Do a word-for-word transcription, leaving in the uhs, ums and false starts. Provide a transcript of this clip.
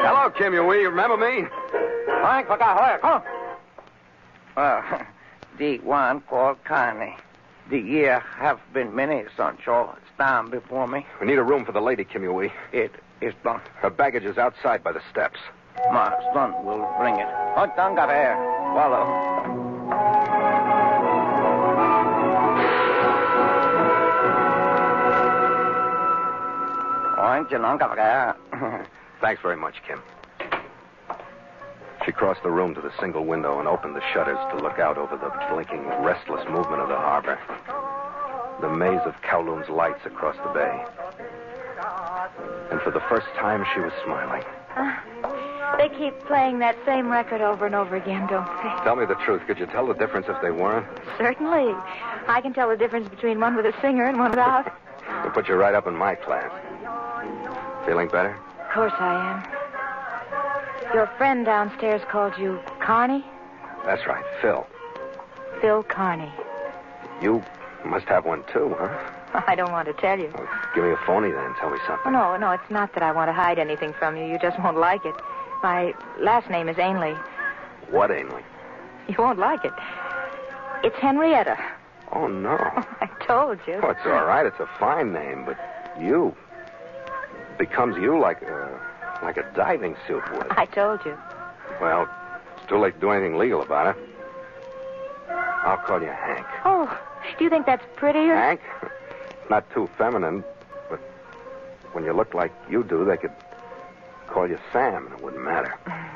Hello, Kim Yui. You remember me? Frank, look out. Come on. Well, the one called Connie. The year have been many, Sancho. It's down before me. We need a room for the lady, Kim Yui. It is done. Her baggage is outside by the steps. My son will bring it. Hot down, got air. Follow. Thanks very much, Kim. She crossed the room to the single window and opened the shutters to look out over the blinking, restless movement of the harbor. The maze of Kowloon's lights across the bay. And for the first time, she was smiling. Uh, they keep playing that same record over and over again, don't they? Tell me the truth. Could you tell the difference if they weren't? Certainly. I can tell the difference between one with a singer and one without. We'll put you right up in my class. Feeling better? Of course I am. Your friend downstairs called you Carney? That's right, Phil. Phil Carney. You must have one, too, huh? I don't want to tell you. Well, give me a phony, then. Tell me something. Oh, no, no, it's not that I want to hide anything from you. You just won't like it. My last name is Ainley. What Ainley? You won't like it. It's Henrietta. Oh, no. I told you. Oh, it's all right. It's a fine name, but you... becomes you like a, like a diving suit would. I told you. Well, it's too late to do anything legal about it. I'll call you Hank. Oh, do you think that's prettier? Hank? Not too feminine, but when you look like you do, they could call you Sam, and it wouldn't matter.